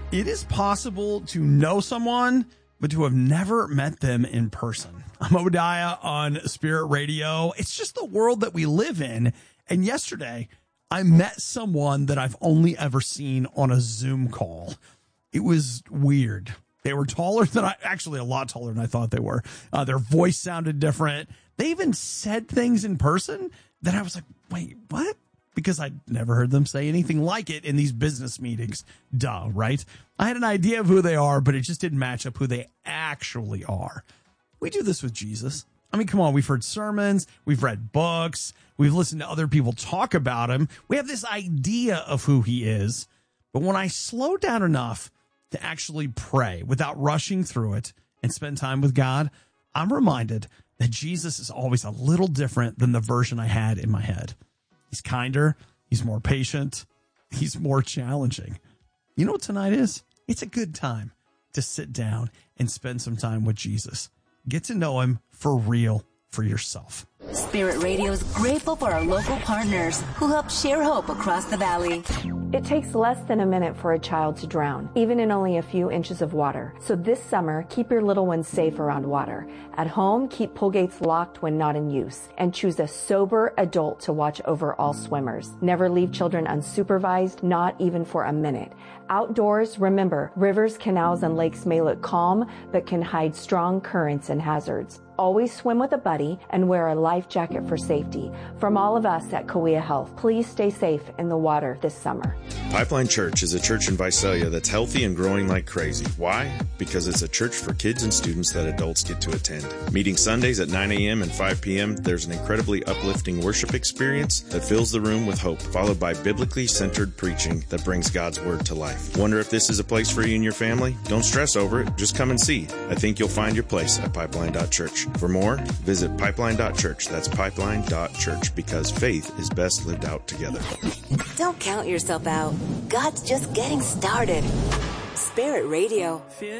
It is possible to know someone, but to have never met them in person. I'm Obadiah on Spirit Radio. It's just the world that we live in. And yesterday, I met someone that I've only ever seen on a Zoom call. It was weird. They were taller than actually a lot taller than I thought they were. Their voice sounded different. They even said things in person that I was like, wait, what? Because I'd never heard them say anything like it in these business meetings. Duh, right? I had an idea of who they are, but it just didn't match up who they actually are. We do this with Jesus. I mean, come on, we've heard sermons, we've read books, we've listened to other people talk about him. We have this idea of who he is. But when I slow down enough to actually pray without rushing through it and spend time with God, I'm reminded that Jesus is always a little different than the version I had in my head. He's kinder. He's more patient. He's more challenging. You know what tonight is? It's a good time to sit down and spend some time with Jesus. Get to know him for real for yourself. Spirit Radio is grateful for our local partners who help share hope across the valley. It takes less than a minute for a child to drown, even in only a few inches of water. So this summer, keep your little ones safe around water. At home, keep pool gates locked when not in use, and choose a sober adult to watch over all swimmers. Never leave children unsupervised, not even for a minute. Outdoors, remember, rivers, canals, and lakes may look calm, but can hide strong currents and hazards. Always swim with a buddy and wear a life jacket for safety. From all of us at Kauai Health, please stay safe in the water this summer. Pipeline Church is a church in Visalia that's healthy and growing like crazy. Why? Because it's a church for kids and students that adults get to attend. Meeting Sundays at 9 a.m. and 5 p.m., there's an incredibly uplifting worship experience that fills the room with hope, followed by biblically centered preaching that brings God's word to life. Wonder if this is a place for you and your family? Don't stress over it. Just come and see. I think you'll find your place at Pipeline.Church. For more, visit Pipeline.Church. That's Pipeline.Church, because faith is best lived out together. Don't count yourself out. God's just getting started. Spirit Radio.